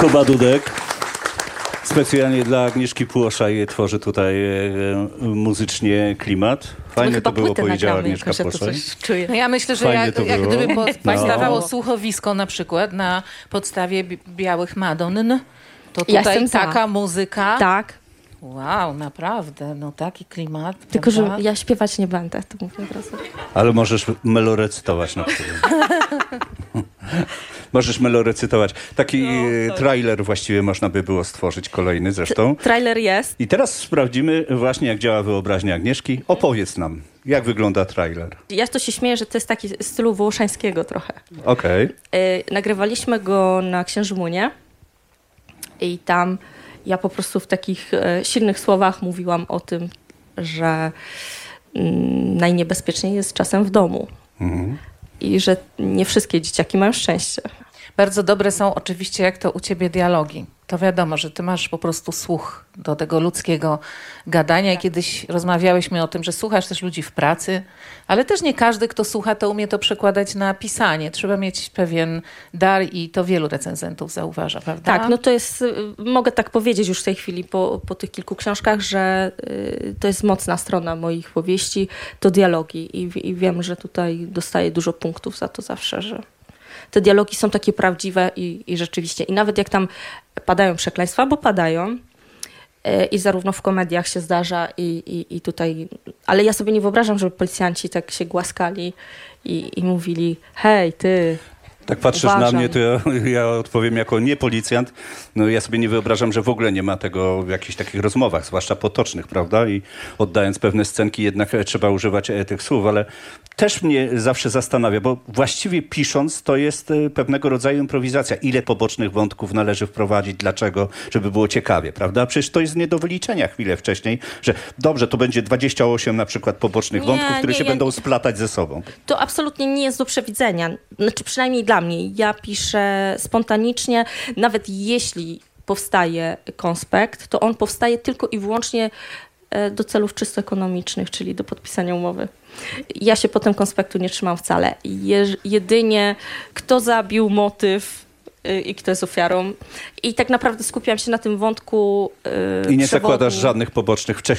Kuba Dudek. Specjalnie dla Agnieszki Płoszaj tworzy tutaj muzycznie klimat. Fajnie to było, powiedziała Agnieszka Płoszaj. No ja myślę, że jak gdyby powstawało słuchowisko na przykład na podstawie Białych Madonn, to tutaj taka muzyka. Tak. Wow, naprawdę, no taki klimat. Tylko, prawda? że ja śpiewać nie będę, to mówię od razu. Ale możesz melorecytować na przykład. Możesz melorecytować. Taki trailer właściwie można by było stworzyć, kolejny zresztą. Trailer jest. I teraz sprawdzimy właśnie, jak działa wyobraźnia Agnieszki. Opowiedz nam, jak wygląda trailer. Ja to się śmieję, że to jest taki stylu wołoszańskiego trochę. Okej. Nagrywaliśmy go na Księżymunie i tam ja po prostu w takich silnych słowach mówiłam o tym, że najniebezpieczniej jest czasem w domu. I że nie wszystkie dzieciaki mają szczęście. Bardzo dobre są oczywiście, jak to u ciebie dialogi. To wiadomo, że ty masz po prostu słuch do tego ludzkiego gadania. I kiedyś rozmawiałyśmy o tym, że słuchasz też ludzi w pracy, ale też nie każdy, kto słucha, to umie to przekładać na pisanie. Trzeba mieć pewien dar i to wielu recenzentów zauważa, prawda? Tak, no to jest, mogę tak powiedzieć już w tej chwili po tych kilku książkach, że to jest mocna strona moich powieści, to dialogi i wiem, że tutaj dostaję dużo punktów za to zawsze, że te dialogi są takie prawdziwe i rzeczywiście. I nawet jak tam padają przekleństwa, bo padają i zarówno w komediach się zdarza i tutaj... Ale ja sobie nie wyobrażam, żeby policjanci tak się głaskali i mówili: hej, ty... Tak patrzysz na mnie, to ja odpowiem jako nie policjant. No ja sobie nie wyobrażam, że w ogóle nie ma tego w jakichś takich rozmowach, zwłaszcza potocznych, prawda? I oddając pewne scenki jednak trzeba używać tych słów, ale też mnie zawsze zastanawia, bo właściwie pisząc to jest pewnego rodzaju improwizacja. Ile pobocznych wątków należy wprowadzić, dlaczego, żeby było ciekawie, prawda? Przecież to jest nie do wyliczenia chwilę wcześniej, że dobrze, to będzie 28 na przykład pobocznych wątków, które się będą splatać ze sobą. To absolutnie nie jest do przewidzenia. Znaczy przynajmniej dla mnie. Ja piszę spontanicznie, nawet jeśli powstaje konspekt, to on powstaje tylko i wyłącznie do celów czysto ekonomicznych, czyli do podpisania umowy. Ja się potem konspektu nie trzymam wcale. Jedynie kto zabił, motyw i kto jest ofiarą. I tak naprawdę skupiam się na tym wątku I nie zakładasz żadnych pobocznych wcześniej.